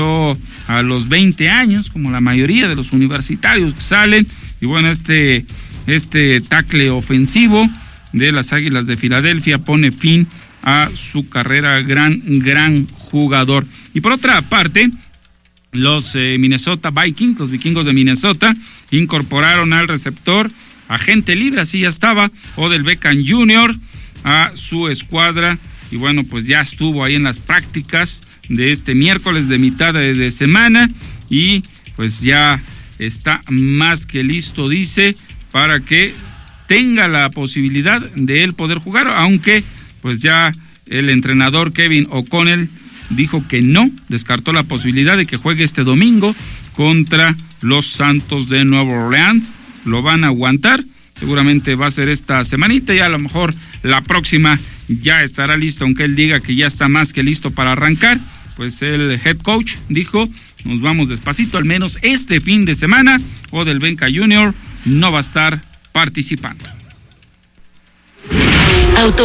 a los 20 años, como la mayoría de los universitarios que salen, y bueno, este tackle ofensivo de las Águilas de Filadelfia pone fin a su carrera, gran jugador. Y por otra parte, los Minnesota Vikings, los vikingos de Minnesota, incorporaron al receptor agente libre, así ya estaba, Odell Beckham Jr. a su escuadra, y bueno, pues ya estuvo ahí en las prácticas de este miércoles de mitad de semana, y pues ya está más que listo, dice, para que tenga la posibilidad de él poder jugar, aunque pues ya el entrenador Kevin O'Connell dijo que no, descartó la posibilidad de que juegue este domingo contra los Santos de Nueva Orleans. Lo van a aguantar, seguramente va a ser esta semanita, y a lo mejor la próxima ya estará listo, aunque él diga que ya está más que listo para arrancar. Pues el head coach dijo, nos vamos despacito, al menos este fin de semana Odell Beckham Jr. no va a estar participando.